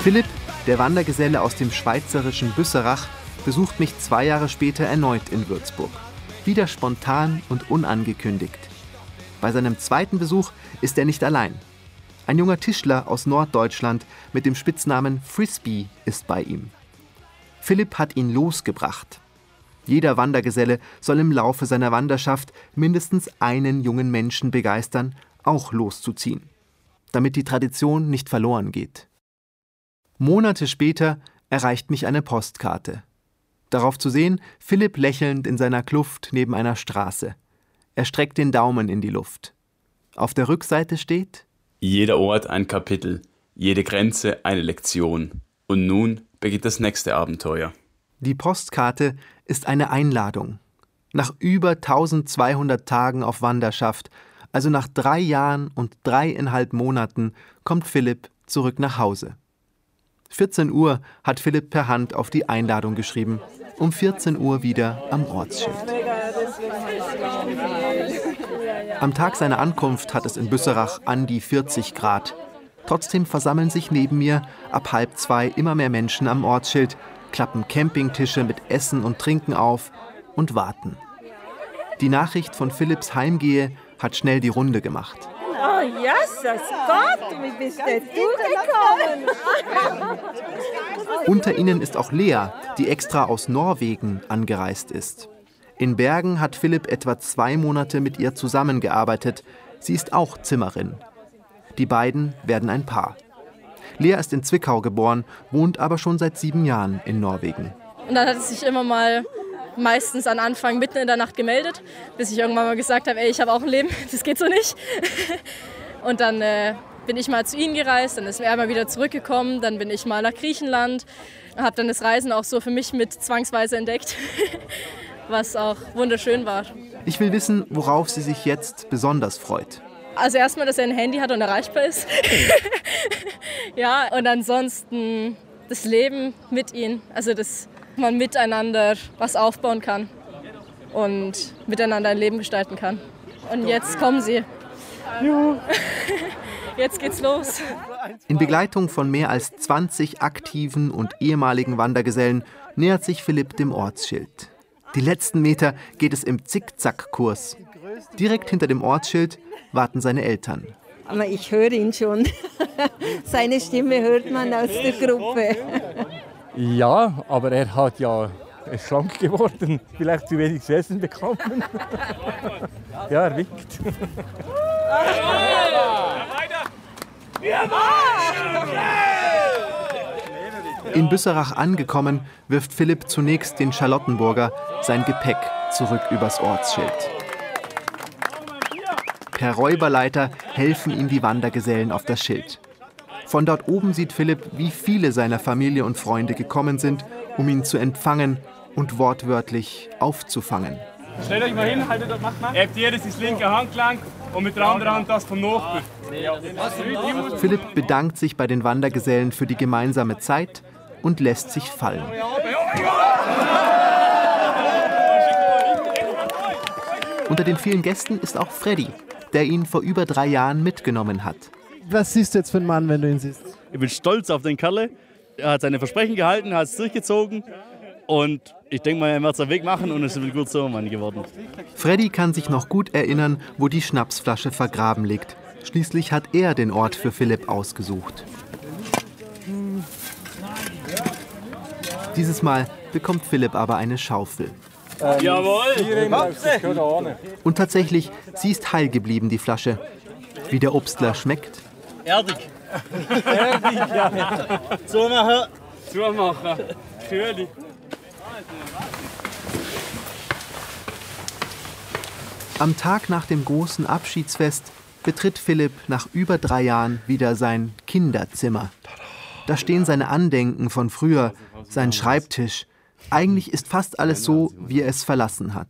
Philipp, der Wandergeselle aus dem schweizerischen Büsserach, besucht mich 2 Jahre später erneut in Würzburg. Wieder spontan und unangekündigt. Bei seinem zweiten Besuch ist er nicht allein. Ein junger Tischler aus Norddeutschland mit dem Spitznamen Frisbee ist bei ihm. Philipp hat ihn losgebracht. Jeder Wandergeselle soll im Laufe seiner Wanderschaft mindestens einen jungen Menschen begeistern, auch loszuziehen, damit die Tradition nicht verloren geht. Monate später erreicht mich eine Postkarte. Darauf zu sehen, Philipp lächelnd in seiner Kluft neben einer Straße. Er streckt den Daumen in die Luft. Auf der Rückseite steht: Jeder Ort ein Kapitel, jede Grenze eine Lektion. Und nun beginnt das nächste Abenteuer. Die Postkarte ist eine Einladung. Nach über 1200 Tagen auf Wanderschaft, also nach 3 Jahren und 3,5 Monaten, kommt Philipp zurück nach Hause. 14 Uhr hat Philipp per Hand auf die Einladung geschrieben. Um 14 Uhr wieder am Ortsschild. Am Tag seiner Ankunft hat es in Büsserach an die 40 Grad. Trotzdem versammeln sich neben mir ab 1:30 immer mehr Menschen am Ortsschild, klappen Campingtische mit Essen und Trinken auf und warten. Die Nachricht von Philipps Heimgehe hat schnell die Runde gemacht. Oh, Jesus Gott, wie bist du gekommen? Unter ihnen ist auch Lea, die extra aus Norwegen angereist ist. In Bergen hat Philipp etwa 2 Monate mit ihr zusammengearbeitet. Sie ist auch Zimmerin. Die beiden werden ein Paar. Lea ist in Zwickau geboren, wohnt aber schon seit 7 Jahren in Norwegen. Und dann hat es sich immer mal meistens am Anfang mitten in der Nacht gemeldet, bis ich irgendwann mal gesagt habe, ey, ich habe auch ein Leben, das geht so nicht. Und dann bin ich mal zu ihnen gereist, dann ist er mal wieder zurückgekommen, dann bin ich mal nach Griechenland, habe dann das Reisen auch so für mich mit zwangsweise entdeckt, was auch wunderschön war. Ich will wissen, worauf sie sich jetzt besonders freut. Also erstmal, dass er ein Handy hat und erreichbar ist. Ja, und ansonsten das Leben mit ihm, also dass man miteinander was aufbauen kann und miteinander ein Leben gestalten kann. Und jetzt kommen sie. Juhu. Jetzt geht's los. In Begleitung von mehr als 20 aktiven und ehemaligen Wandergesellen nähert sich Philipp dem Ortsschild. Die letzten Meter geht es im Zickzackkurs. Direkt hinter dem Ortsschild warten seine Eltern. Aber ich höre ihn schon. Seine Stimme hört man aus der Gruppe. Ja, aber er ist schlank geworden. Vielleicht zu wenig zu essen bekommen. Ja, er winkt. In Büsserach angekommen, wirft Philipp zunächst den Charlottenburger, sein Gepäck, zurück übers Ortsschild. Per Räuberleiter helfen ihm die Wandergesellen auf das Schild. Von dort oben sieht Philipp, wie viele seiner Familie und Freunde gekommen sind, um ihn zu empfangen und wortwörtlich aufzufangen. Stellt euch mal hin, haltet das, macht mal. Hebt jedes das linke Handgelenk und mit der anderen Hand das vom Nachbarn. Philipp bedankt sich bei den Wandergesellen für die gemeinsame Zeit und lässt sich fallen. Unter den vielen Gästen ist auch Freddy, der ihn vor über 3 Jahren mitgenommen hat. Was siehst du jetzt für einen Mann, wenn du ihn siehst? Ich bin stolz auf den Kerl. Er hat seine Versprechen gehalten, hat es durchgezogen. Und ich denke mal, er wird seinen Weg machen und ist ein guter Sommermann geworden. Freddy kann sich noch gut erinnern, wo die Schnapsflasche vergraben liegt. Schließlich hat er den Ort für Philipp ausgesucht. Dieses Mal bekommt Philipp aber eine Schaufel. Jawohl! Und tatsächlich, sie ist heil geblieben, die Flasche. Wie der Obstler schmeckt? Erdig. Erdig, ja. Zumachen. Zumachen. Schön. Am Tag nach dem großen Abschiedsfest betritt Philipp nach über 3 Jahren wieder sein Kinderzimmer. Da stehen seine Andenken von früher, sein Schreibtisch. Eigentlich ist fast alles so, wie er es verlassen hat.